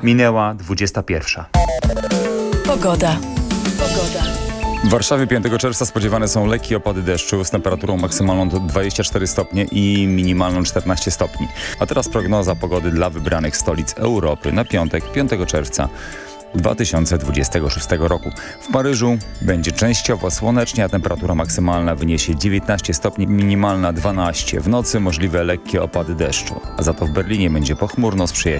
Minęła 21. Pogoda. W Warszawie 5 czerwca spodziewane są lekkie opady deszczu z temperaturą maksymalną do 24 stopnie i minimalną 14 stopni. A teraz prognoza pogody dla wybranych stolic Europy na piątek 5 czerwca 2026 roku. W Paryżu będzie częściowo słonecznie, a temperatura maksymalna wyniesie 19 stopni, minimalna 12. W nocy możliwe lekkie opady deszczu. A za to w Berlinie będzie pochmurno z przyjaźnią.